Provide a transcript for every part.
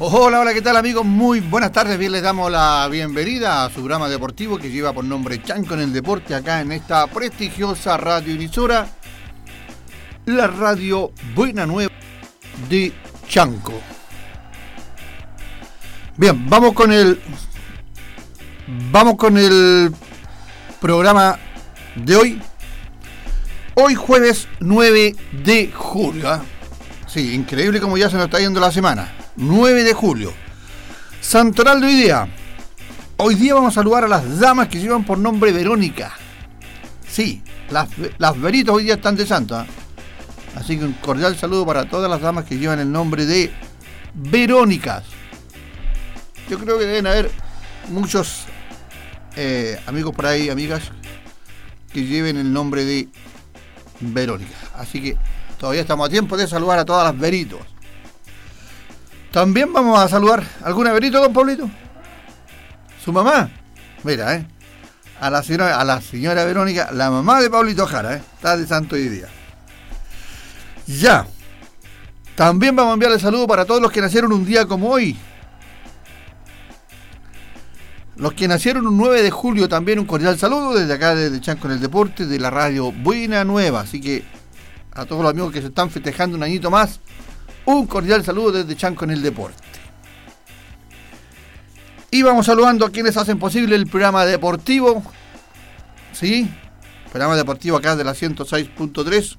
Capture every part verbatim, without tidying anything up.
Hola, hola, ¿qué tal amigos? Muy buenas tardes, bien les damos la bienvenida a su programa deportivo que lleva por nombre Chanco en el Deporte, acá en esta prestigiosa radio emisora, la radio Buena Nueva de Chanco. Bien, vamos con el vamos con el programa de hoy. Hoy jueves nueve de julio, ¿eh? Sí, increíble como ya se nos está yendo la semana. nueve de julio. Santoral de hoy día. Hoy día vamos a saludar a las damas que llevan por nombre Verónica. Sí, las, las veritas hoy día están de santo, ¿eh? Así que un cordial saludo para todas las damas que llevan el nombre de Verónicas. Yo creo que deben haber muchos eh, amigos por ahí, amigas, que lleven el nombre de Verónica. Así que todavía estamos a tiempo de saludar a todas las veritos. También vamos a saludar ¿alguna verito, don Pablito? ¿Su mamá? Mira, ¿eh? A la señora, a la señora Verónica, la mamá de Pablito Jara, ¿eh? Está de santo hoy día. Ya. También vamos a enviarle saludos para todos los que nacieron un día como hoy. Los que nacieron un nueve de julio, también un cordial saludo desde acá, desde Chanco en el Deporte, de la radio Buena Nueva. Así que a todos los amigos que se están festejando un añito más, un cordial saludo desde Chanco en el Deporte. Y vamos saludando a quienes hacen posible el programa deportivo. ¿Sí? Programa deportivo acá de la ciento seis punto tres.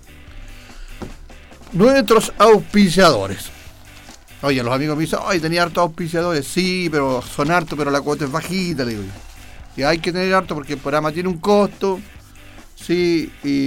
Nuestros auspiciadores. Oye, los amigos me dicen, ay, tenía hartos auspiciadores. Sí, pero son hartos, pero la cuota es bajita, le digo yo. Y hay que tener harto porque el programa tiene un costo. Sí, y